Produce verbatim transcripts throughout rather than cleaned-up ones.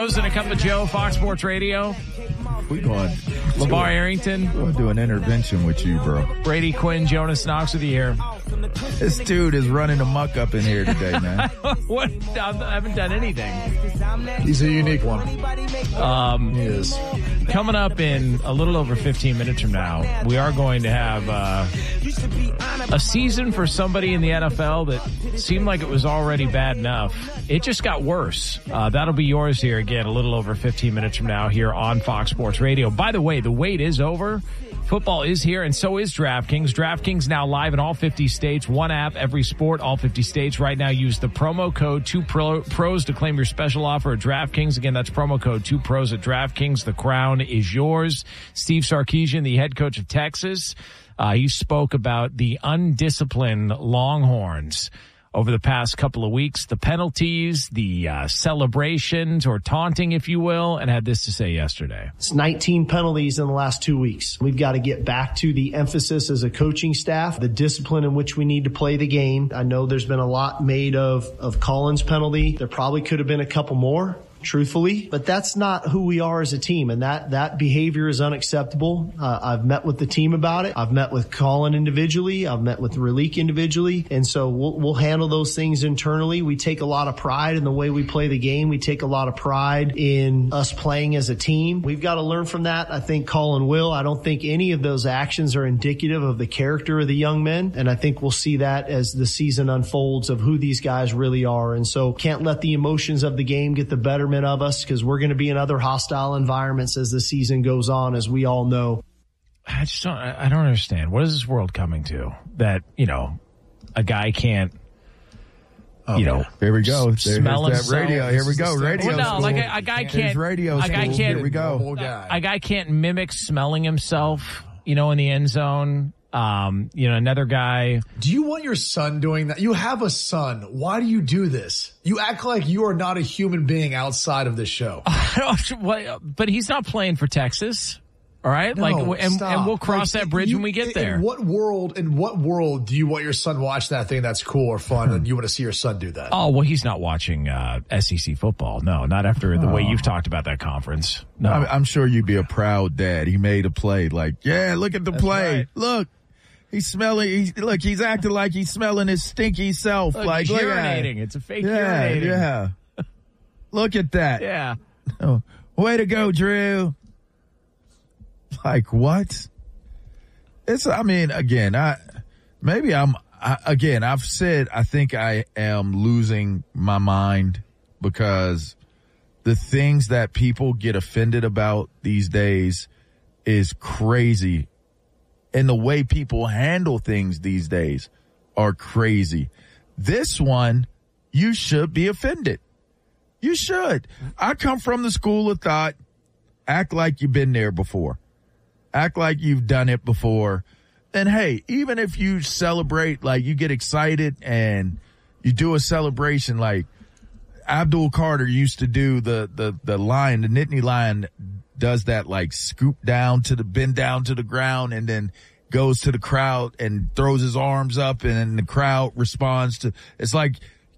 Rose and a Cup of Joe, Fox Sports Radio. We going LeVar Arrington. We're going to do an intervention with you, bro. Brady Quinn, Jonas Knox with you here. This dude is running amok up in here today, man. What? I haven't done anything. He's a unique one. Um, he is. Coming up in a little over fifteen minutes from now, we are going to have uh, a season for somebody in the N F L that seemed like it was already bad enough. It just got worse. Uh, that'll be yours here again a little over fifteen minutes from now here on Fox Sports Radio. By the way, the wait is over. Football is here, and so is DraftKings. DraftKings now live in all fifty states. One app, every sport, all fifty states. Right now, use the promo code two pros to claim your special offer at DraftKings. Again, that's promo code two pros at DraftKings. The crown is yours. Steve Sarkisian, the head coach of Texas, uh, he spoke about the undisciplined Longhorns over the past couple of weeks, the penalties, the uh, celebrations or taunting, if you will, and had this to say yesterday. It's nineteen penalties in the last two weeks. We've got to get back to the emphasis as a coaching staff, the discipline in which we need to play the game. I know there's been a lot made of, of Collins' penalty. There probably could have been a couple more, truthfully, but that's not who we are as a team, and that that behavior is unacceptable. Uh, I've met with the team about it. I've met with Colin individually. I've met with Raleek individually, and so we'll, we'll handle those things internally. We take a lot of pride in the way we play the game. We take a lot of pride in us playing as a team. We've got to learn from that. I think Colin will. I don't think any of those actions are indicative of the character of the young men, and I think we'll see that as the season unfolds of who these guys really are, and so can't let the emotions of the game get the better of us, because we're going to be in other hostile environments as the season goes on, as we all know. I just don't, I don't understand. What is this world coming to? That, you know, a guy can't, oh, you know, here we go. There, smell that himself. radio. Here we go. Radio. Well, no, school. like a, a guy can't. Radio. A guy school. can't. Here we go. A, a guy can't mimic smelling himself, you know, in the end zone. Um, you know, another guy. Do you want your son doing that? You have a son. Why do you do this? You act like you are not a human being outside of this show. But he's not playing for Texas. All right. No, like, and, and we'll cross like, that bridge you, when we get there. In what world, in what world do you want your son watch that thing that's cool or fun and you want to see your son do that? Oh, well, he's not watching, uh, S E C football. No, not after the oh. way you've talked about that conference. No, I'm, I'm sure you'd be a proud dad. He made a play. Like, yeah, look at the that's play. Right. Look. He's smelling. He's, look, he's acting like he's smelling his stinky self. Look, like he's look urinating. At it's a fake yeah, urinating. Yeah. Look at that. Yeah. Oh, way to go, Drew. Like what? It's. I mean, again, I maybe I'm. I, again, I've said I think I am losing my mind because the things that people get offended about these days is crazy. And the way people handle things these days are crazy. This one, you should be offended. You should. I come from the school of thought, act like you've been there before. Act like you've done it before. And hey, even if you celebrate, like you get excited and you do a celebration, like Abdul Carter used to do the, the, the line, the Nittany Lion does that, like scoop down to the, bend down to the ground and then goes to the crowd and throws his arms up and then the crowd responds to, it's like,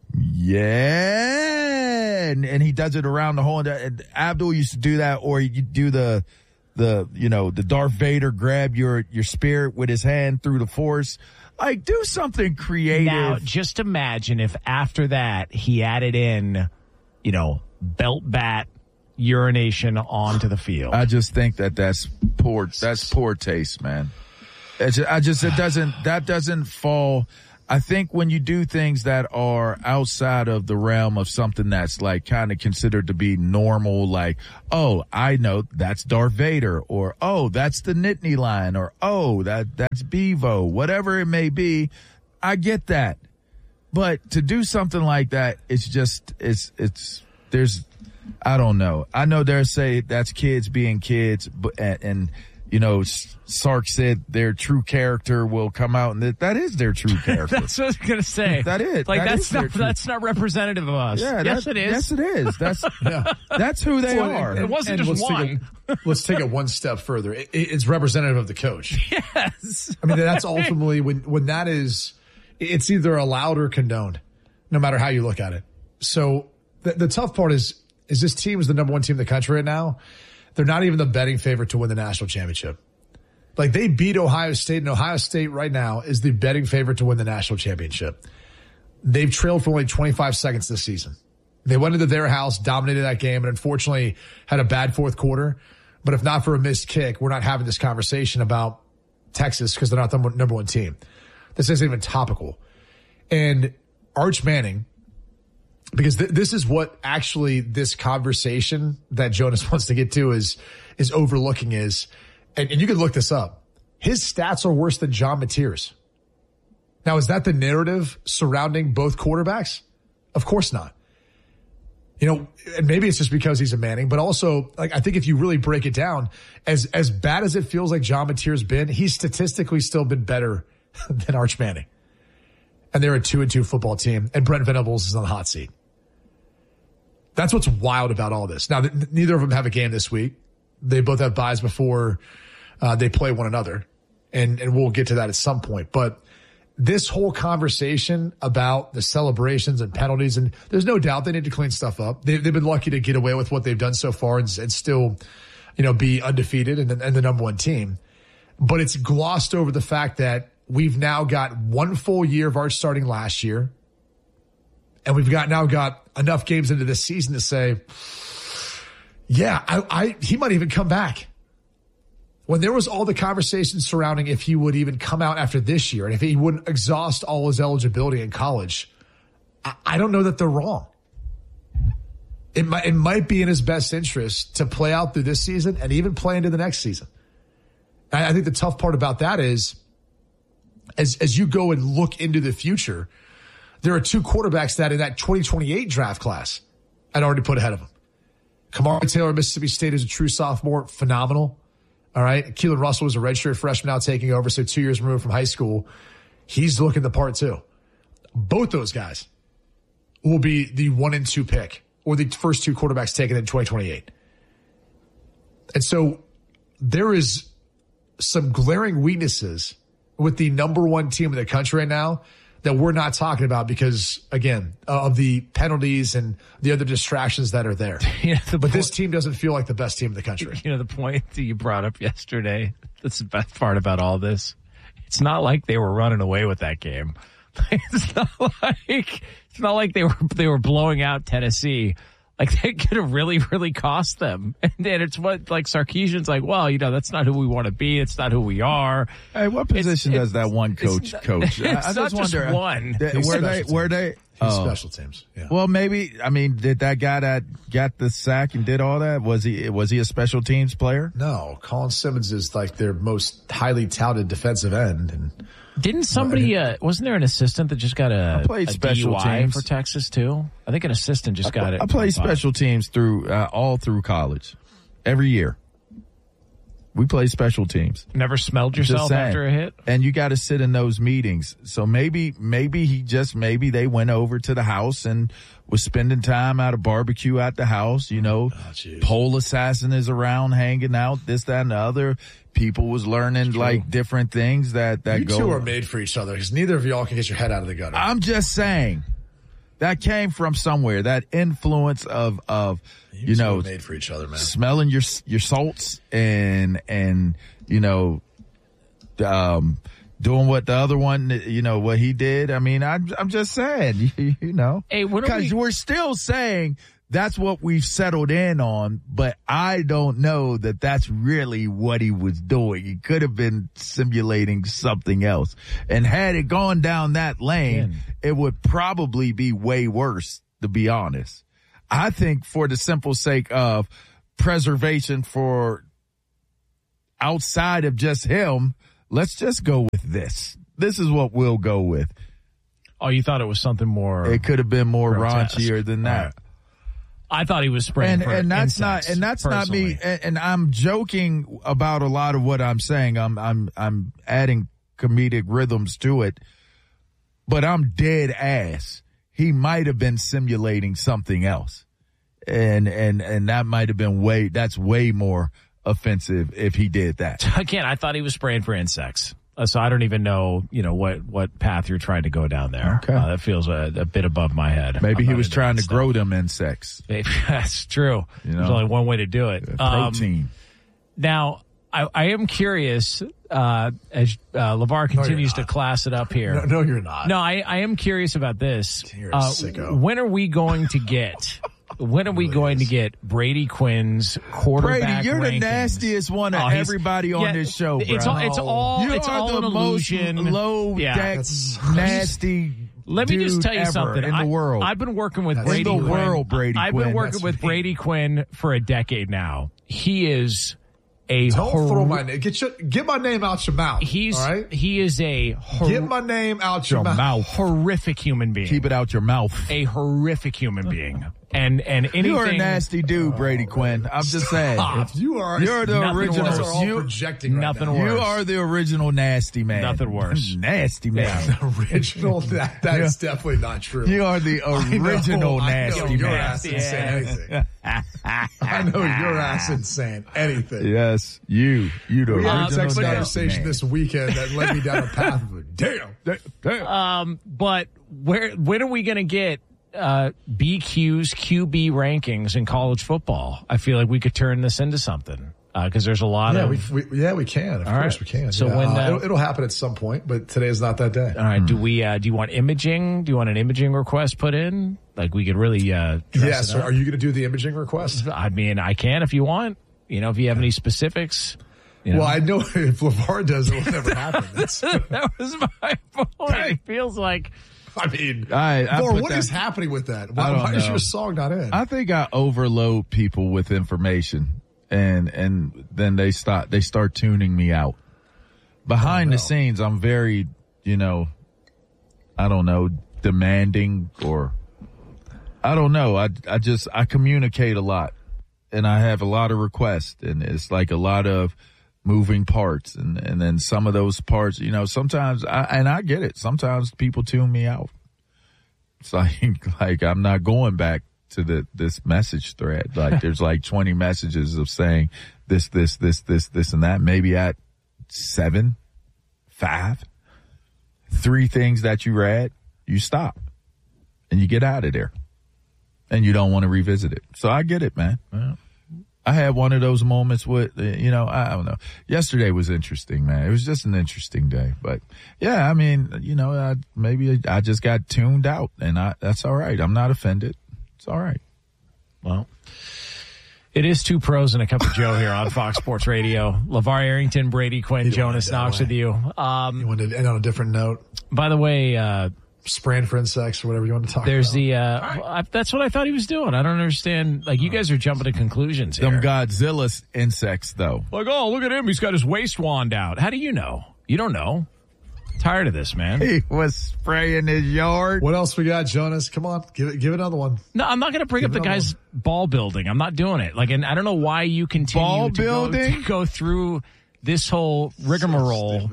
yeah. And, and he does it around the whole, and Abdul used to do that, or you do the, the, you know, the Darth Vader grab your, your spirit with his hand through the force. Like, do something creative. Now, just imagine if after that he added in, you know, belt bat urination onto the field. I just think that that's poor. That's poor taste, man. It's, I just, it doesn't, that doesn't fall. I think when you do things that are outside of the realm of something that's like kind of considered to be normal, like, oh, I know that's Darth Vader, or, oh, that's the Nittany Lion, or, oh, that, that's Bevo, whatever it may be. I get that. But to do something like that, it's just, it's, it's, there's, I don't know. I know they're say that's kids being kids, but, and, and you know, Sark said their true character will come out, and that, that is their true character. That's what I was going to say. That is. Like, that that's is not, that's not representative of us. Yeah, yes, that, it is. Yes, it is. That's, yeah. That's who they well, are. And, it wasn't and just let's one. Take it, let's take it one step further. It, it's representative of the coach. Yes. I mean, that's ultimately when, when that is, it's either allowed or condoned, no matter how you look at it. So the, the tough part is, is this team is the number one team in the country right now. They're not even the betting favorite to win the national championship. Like, they beat Ohio State, and Ohio State right now is the betting favorite to win the national championship. They've trailed for only twenty-five seconds this season. They went into their house, dominated that game, and unfortunately had a bad fourth quarter. But if not for a missed kick, we're not having this conversation about Texas because they're not the number one team. This isn't even topical. And Arch Manning, because th- this is what actually this conversation that Jonas wants to get to is is overlooking is, and, and you can look this up, his stats are worse than John Mateer's. Now, is that the narrative surrounding both quarterbacks? Of course not. You know, and maybe it's just because he's a Manning, but also, like, I think if you really break it down, as as bad as it feels like John Mateer's been, he's statistically still been better than Arch Manning. And they're a two and two football team, and Brent Venables is on the hot seat. That's what's wild about all this. Now, th- neither of them have a game this week. They both have byes before uh, they play one another, and and we'll get to that at some point. But this whole conversation about the celebrations and penalties, and there's no doubt they need to clean stuff up. They've, they've been lucky to get away with what they've done so far and, and still, you know, be undefeated and, and the number one team. But it's glossed over the fact that we've now got one full year of Arch starting last year, and we've got now got enough games into this season to say, yeah, I, I he might even come back. When there was all the conversation surrounding if he would even come out after this year and if he wouldn't exhaust all his eligibility in college, I, I don't know that they're wrong. It might, it might be in his best interest to play out through this season and even play into the next season. And I think the tough part about that is, as as you go and look into the future, there are two quarterbacks that in that twenty twenty-eight draft class I'd already put ahead of him. Kamari Taylor, Mississippi State, is a true sophomore, phenomenal. All right. Keelan Russell was a redshirt freshman now taking over, so two years removed from high school. He's looking the part too. Both those guys will be the one and two pick or the first two quarterbacks taken in twenty twenty-eight. And so there is some glaring weaknesses with the number one team in the country right now that we're not talking about because, again, of the penalties and the other distractions that are there. You know, the but point, this team doesn't feel like the best team in the country. You know, the point that you brought up yesterday, that's the best part about all this. It's not like they were running away with that game. It's not like it's not like they were they were blowing out Tennessee. Like, they could have really, really cost them. And then it's what, like, Sarkisian's like, well, you know, that's not who we want to be. It's not who we are. Hey, what position it's, does that one coach not, coach? It's I, I not just just wonder, one. Th- were they, were they? He's Oh. special teams. Yeah. Well, maybe, I mean, did that guy that got the sack and did all that, was he, was he a special teams player? No, Colin Simmons is like their most highly touted defensive end. And Didn't somebody, uh, wasn't there an assistant that just got a, I played a special D U I teams. for Texas too? I think an assistant just got it. I played special teams through, uh, all through college. Every year. We played special teams. Never smelled yourself after a hit? And you got to sit in those meetings. So maybe, maybe he just, maybe they went over to the house and was spending time at a barbecue at the house, you know, oh, pole assassin is around hanging out, this, that, and the other. People was learning like different things that, that you go. You two are made for each other because neither of y'all can get your head out of the gutter. I'm just saying that came from somewhere, that influence of, of, you, you two know, are made for each other, man. Smelling your, your salts and, and, you know, um, doing what the other one, you know, what he did. I mean, I'm, I'm just saying, you, you know, hey, because we- we're still saying that's what we've settled in on, but I don't know that that's really what he was doing. He could have been simulating something else. And had it gone down that lane, Man. it would probably be way worse, to be honest. I think for the simple sake of preservation for outside of just him, let's just go with this. This is what we'll go with. Oh, you thought it was something more. It could have been more grotesque. raunchier than that. Right. I thought he was spraying and, for and that's insects, not and that's personally. not me and, and I'm joking about a lot of what I'm saying. I'm I'm I'm adding comedic rhythms to it, but I'm dead ass. He might have been simulating something else, and and and that might have been way that's way more offensive if he did that. Again, I thought he was spraying for insects. Uh, so I don't even know, you know, what, what path you're trying to go down there. Okay. Uh, that feels a, a bit above my head. Maybe I'm he not was into trying that to stuff. grow them insects. Maybe, that's true. You know? There's only one way to do it. Um, Protein. now, I, I am curious, uh, as uh, LeVar continues to not. class it up here. No, no, you're not. No, I, I am curious about this. You're a Uh, sicko. when are we going to get? When are we really going is. to get Brady Quinn's quarterback Brady, you're rankings? the nastiest one of Oh, he's- everybody on yeah, this show, bro. It's all. It's all. You it's are all the an illusion. most low Yeah. deck, That's- nasty. Let me just dude tell you ever something. in I, the world. I've been working with That's Brady in the Quinn. world, Brady I've Quinn. been working That's with me. Brady Quinn for a decade now. He is a Don't hor- throw my name. Get your, get my name out your mouth. He's all right. he is a hor- Get my name out your, Your mouth. mouth. horrific human being. Keep it out your mouth. a horrific human being. And and anything. You are a nasty dude, Brady Quinn. I'm just saying. Stop. You are. You're the nothing original- worse. Are all you- projecting right nothing now. worse. You are the original nasty man. Nothing worse. Nasty man. The original. That that is definitely not true. You are the I know, original I know nasty your man. ass ain't saying anything. I know your ass ain't saying anything. Yes, you. You the We had a original text nasty conversation man. this weekend that led me down a path of like, damn. Damn. Um, but where when are we going to get uh, B Q's Q B rankings in college football? I feel like we could turn this into something because there's a lot Yeah, of. we, we yeah we can. Of All course right. we can. So yeah. when, uh, it'll, it'll happen at some point, but today is not that day. All right, do we? Uh, do you want imaging? Do you want an imaging request put in? Like we could really. Uh, dress Yes. it So up. are you going to do the imaging request? I mean, I can if you want. You know, if you have any specifics. You know. Well, I know if LeVar does, it will never happen. That's, That was my point. It feels like. I mean, I- I Thor, put what that- is happening with that? I Why, don't why is know. your song not in? I think I overload people with information, and and then they start they start tuning me out. Behind Oh, no. the scenes, I'm very, you know, I don't know, demanding, or I don't know. I I just I communicate a lot, and I have a lot of requests, and it's like a lot of moving parts, and and then some of those parts, you know, sometimes I and I get it. Sometimes people tune me out. It's like like I'm not going back to the this message thread. Like there's like twenty messages of saying this, this, this, this, this, and that. Maybe at seven, five, three things that you read, you stop and you get out of there, and you don't want to revisit it. So I get it, man. I had one of those moments with, uh, you know, I don't know. Yesterday was interesting, man. It was just an interesting day. But yeah, I mean, you know, I, maybe I just got tuned out, and I, that's all right. I'm not offended. It's all right. Well, it is Two Pros and a Cup of Joe here on Fox Sports Radio. LeVar Arrington, Brady Quinn, You don't Jonas want it Knox that with you. Um, You want to end on a different note? by the way, uh, Spraying for insects or whatever you want to talk there's about. the, uh, I, that's what I thought he was doing. I don't understand. Like, you guys are jumping to conclusions here. Them Godzilla insects, though. Like, oh, look at him. He's got his waist wand out. How do you know? You don't know. Tired of this, man. He was spraying his yard. What else we got, Jonas? Come on, give it, give it another one. No, I'm not going to bring Give up the it another guy's ball building. I'm not doing it. Like, and I don't know why you continue Ball to, go, building? to go through this whole rigmarole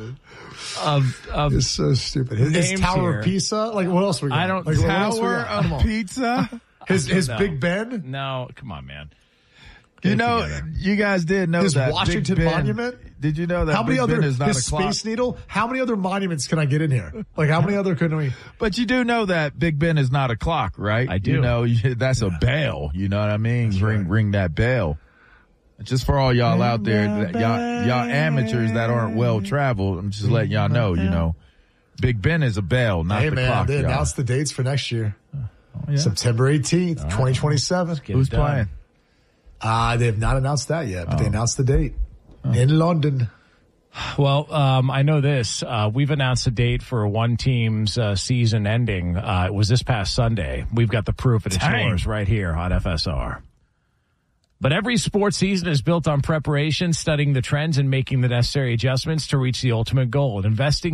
of of It's so stupid. His, his names Tower here. of Pisa. Like what else we got? I don't- Like, what else we Tower got? Come of on. Pizza. His his No. Big Ben. no. Come on, man. Get You it know, together. you guys did know His that Washington Big Ben- Monument? Did you know that How many Big other Ben is not his a clock? Space Needle? How many other monuments can I get in here? Like how many other can we? But you do know that Big Ben is not a clock, right? I do. You know, you, that's a bell. You know what I mean? ring, right. ring that bell. Just for all y'all out there, that y'all, y'all amateurs that aren't well traveled, I'm just letting y'all know, you know, Big Ben is a bell, not Hey the man, clock. they y'all. announced the dates for next year. Oh, yeah. September eighteenth, twenty twenty-seven. Get Who's it done. playing? Uh, they have not announced that yet, but they Oh. announced the date in London. Well, um, I know this. Uh, we've announced a date for one team's uh, season ending. Uh, it was this past Sunday. We've got the proof, and it's Dang. yours right here on F S R. But every sports season is built on preparation, studying the trends, and making the necessary adjustments to reach the ultimate goal. Investing